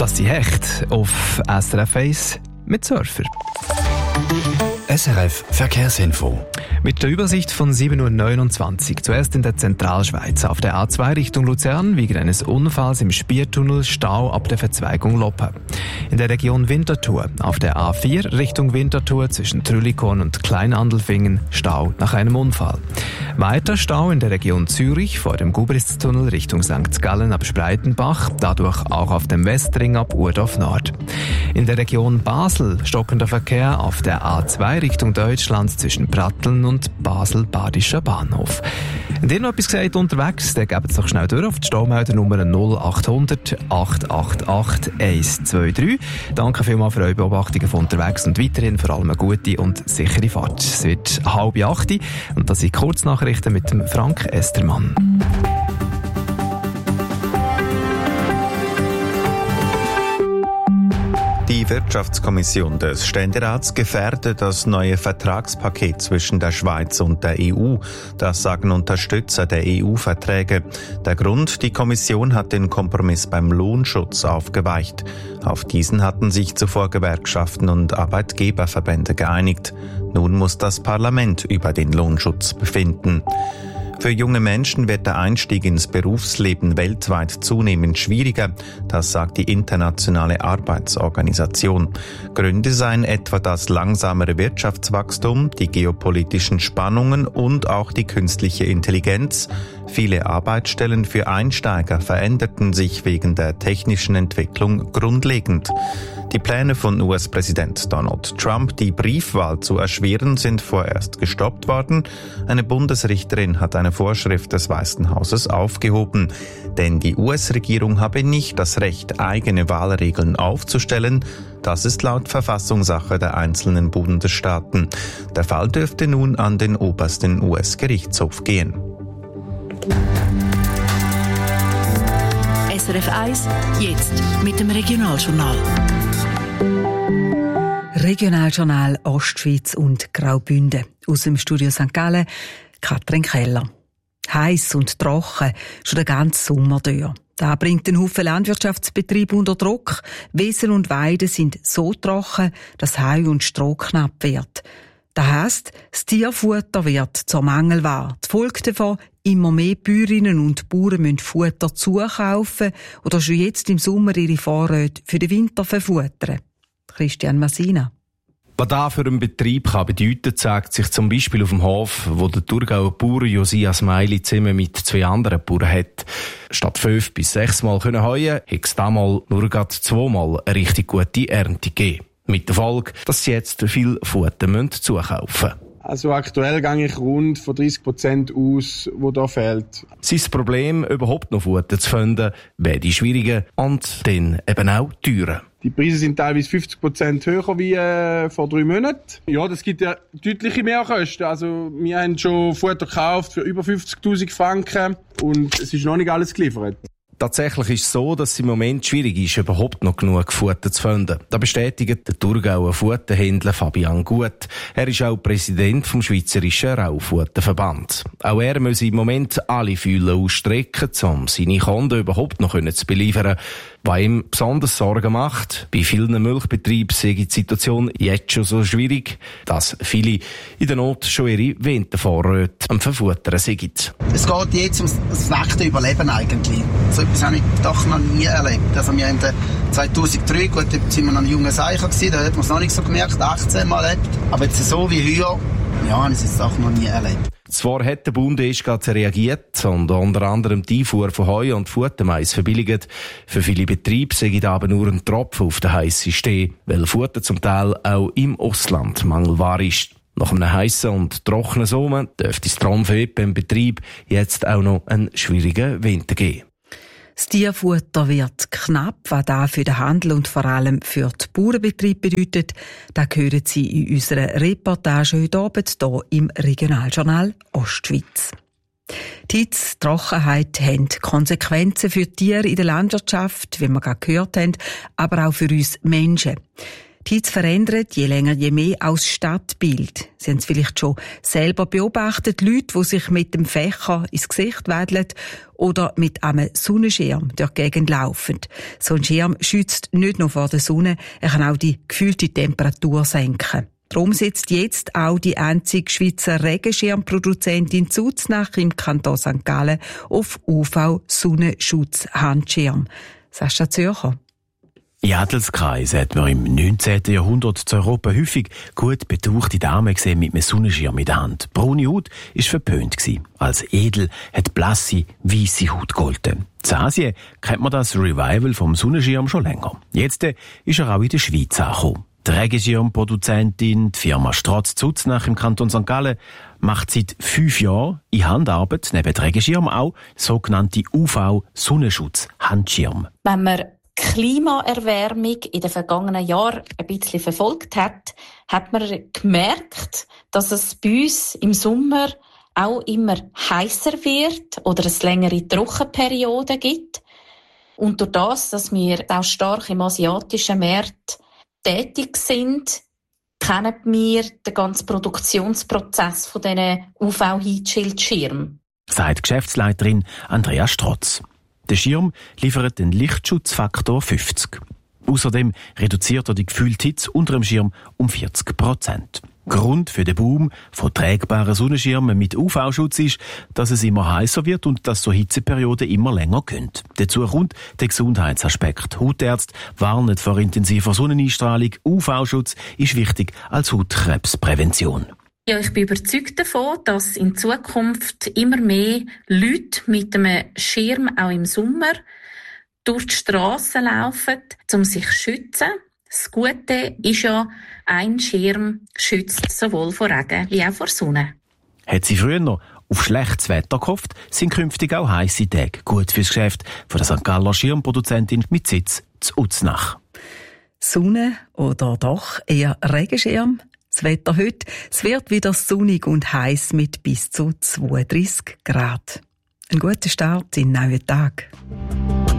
Das sind Hecht auf SRF 1 mit Surfer. SRF Verkehrsinfo. Mit der Übersicht von 7.29 Uhr. Zuerst in der Zentralschweiz. Auf der A2 Richtung Luzern wegen eines Unfalls im Spiertunnel Stau ab der Verzweigung Loppe. In der Region Winterthur. Auf der A4 Richtung Winterthur zwischen Trüllikon und Kleinandelfingen Stau nach einem Unfall. Weiter Stau in der Region Zürich vor dem Gubritztunnel Richtung St. Gallen ab Spreitenbach. Dadurch auch auf dem Westring ab Urdorf Nord. In der Region Basel stockender Verkehr auf der A2 Richtung Deutschland zwischen Pratteln und Basel-Badischer Bahnhof. Wenn ihr noch etwas gesagt unterwegs, dann gebt es doch schnell durch auf die Staumeldernummer 0800 888 123. Danke vielmals für eure Beobachtungen von unterwegs und weiterhin vor allem eine gute und sichere Fahrt. Es wird 7:30 und das sind Kurznachrichten mit dem Frank Estermann. Die Wirtschaftskommission des Ständerats gefährdet das neue Vertragspaket zwischen der Schweiz und der EU. Das sagen Unterstützer der EU-Verträge. Der Grund: die Kommission hat den Kompromiss beim Lohnschutz aufgeweicht. Auf diesen hatten sich zuvor Gewerkschaften und Arbeitgeberverbände geeinigt. Nun muss das Parlament über den Lohnschutz befinden. Für junge Menschen wird der Einstieg ins Berufsleben weltweit zunehmend schwieriger, das sagt die Internationale Arbeitsorganisation. Gründe seien etwa das langsamere Wirtschaftswachstum, die geopolitischen Spannungen und auch die künstliche Intelligenz. Viele Arbeitsstellen für Einsteiger veränderten sich wegen der technischen Entwicklung grundlegend. Die Pläne von US-Präsident Donald Trump, die Briefwahl zu erschweren, sind vorerst gestoppt worden. Eine Bundesrichterin hat eine Vorschrift des Weißen Hauses aufgehoben. Denn die US-Regierung habe nicht das Recht, eigene Wahlregeln aufzustellen. Das ist laut Verfassung Sache der einzelnen Bundesstaaten. Der Fall dürfte nun an den obersten US-Gerichtshof gehen. SRF 1, jetzt mit dem Regionaljournal. Regionaljournal Ostschweiz und Graubünden. Aus dem Studio St. Gallen, Katrin Keller. Heiß und trocken, schon den ganzen Sommer durch. Das bringt den Haufen Landwirtschaftsbetriebe unter Druck. Wiesen und Weiden sind so trocken, dass Heu und Stroh knapp wird. Das heisst, das Tierfutter wird zur Mangelware. Die Folge davon: immer mehr Bäuerinnen und Bauern müssen Futter zukaufen oder schon jetzt im Sommer ihre Vorräte für den Winter verfuttern. Christian Massina. Was das für einen Betrieb kann bedeuten, zeigt sich zum Beispiel auf dem Hof, wo der Thurgauer Bauer Josias Meili zusammen mit 2 anderen Bauern hat. Statt 5 bis 6 Mal heuen können, hat es damals nur gerade 2 Mal eine richtig gute Ernte gegeben. Mit der Folge, dass sie jetzt viel Futter zukaufen müssen. Also aktuell gehe ich rund von 30% aus, wo da fehlt. Sein Problem, überhaupt noch Futter zu finden, wäre die schwierige und dann eben auch teure. Die Preise sind teilweise 50% höher wie vor 3 Monaten. Ja, das gibt ja deutliche Mehrkosten. Also wir haben schon Futter gekauft für über 50'000 Franken und es ist noch nicht alles geliefert. Tatsächlich ist es so, dass es im Moment schwierig ist, überhaupt noch genug Futter zu finden. Das bestätigt der Thurgauer Futterhändler Fabian Gut. Er ist auch Präsident vom Schweizerischen Raufutterverband. Auch er muss im Moment alle Fühler ausstrecken, um seine Kunden überhaupt noch zu beliefern. Was ihm besonders Sorgen macht: bei vielen Milchbetrieben sei die Situation jetzt schon so schwierig, dass viele in der Not schon ihre Wintervorräte am Verfuttern sind. Es geht jetzt ums nackte Überleben eigentlich. So etwas habe ich doch noch nie erlebt. Also wir haben 2003, gut, da sind wir noch ein junger Seicher gewesen, da hat man es noch nicht so gemerkt, 18 Mal erlebt. Aber jetzt so wie heuer, ja, habe ich es jetzt auch noch nie erlebt. Zwar hat der Bund erst gerade reagiert und unter anderem die Einfuhr von Heu und Futtermais verbilligt. Für viele Betriebe sei aber nur ein Tropfen auf den heissen Steh, weil Futter zum Teil auch im Ausland Mangelware ist. Nach einem heissen und trockenen Sommer dürfte es darum für im Betrieb jetzt auch noch einen schwierigen Winter geben. Das Tierfutter wird knapp, was das für den Handel und vor allem für die Bauernbetriebe bedeutet. Das hören Sie in unserer Reportage heute Abend hier im Regionaljournal Ostschweiz. Die Hitze, Trockenheit haben Konsequenzen für die Tiere in der Landwirtschaft, wie wir gerade gehört haben, aber auch für uns Menschen. Die Hitze verändert je länger je mehr auch das Stadtbild. Sie haben es vielleicht schon selber beobachtet, Leute, die sich mit dem Fächer ins Gesicht wedeln oder mit einem Sonnenschirm durch die Gegend laufen. So ein Schirm schützt nicht nur vor der Sonne, er kann auch die gefühlte Temperatur senken. Darum setzt jetzt auch die einzige Schweizer Regenschirmproduzentin Zuznach im Kanton St. Gallen auf UV-Sonnenschutz-Handschirm. Sascha Zürcher. In Adelskreisen hat man im 19. Jahrhundert zu Europa häufig gut betuchte Damen gesehen mit einem Sonnenschirm in der Hand. Braune Haut war verpönt. Als edel hat blasse, weisse Haut gegolten. In Asien kennt man das Revival vom Sonnenschirm schon länger. Jetzt ist er auch in der Schweiz angekommen. Die Regenschirmproduzentin, die Firma Strotz Zuznach im Kanton St. Gallen, macht seit 5 Jahren in Handarbeit neben dem Regenschirm auch sogenannte UV-Sonnenschutz-Handschirm. Wenn man Klimaerwärmung in den vergangenen Jahren ein bisschen verfolgt hat, hat man gemerkt, dass es bei uns im Sommer auch immer heißer wird oder es längere Trockenperioden gibt. Und durch das, dass wir auch stark im asiatischen Markt tätig sind, kennen wir den ganzen Produktionsprozess von diesen UV-Heatschildschirmen. Sagt Geschäftsleiterin Andrea Strotz. Der Schirm liefert den Lichtschutzfaktor 50. Außerdem reduziert er die gefühlte Hitze unter dem Schirm um 40%. Grund für den Boom von tragbaren Sonnenschirmen mit UV-Schutz ist, dass es immer heißer wird und dass so Hitzeperioden immer länger gehen. Dazu kommt der Gesundheitsaspekt. Hautärzte warnen vor intensiver Sonneneinstrahlung. UV-Schutz ist wichtig als Hautkrebsprävention. Ja, ich bin überzeugt davon, dass in Zukunft immer mehr Leute mit einem Schirm auch im Sommer durch die Strassen laufen, um sich zu schützen. Das Gute ist ja, ein Schirm schützt sowohl vor Regen wie auch vor Sonne. Hat sie früher noch auf schlechtes Wetter gehofft, sind künftig auch heisse Tage gut fürs Geschäft von der St. Galler Schirmproduzentin mit Sitz zu Uznach. Sonne oder doch eher Regenschirm? Das Wetter heute, es wird wieder sonnig und heiß mit bis zu 32 Grad. Ein guter Start in den neuen Tag.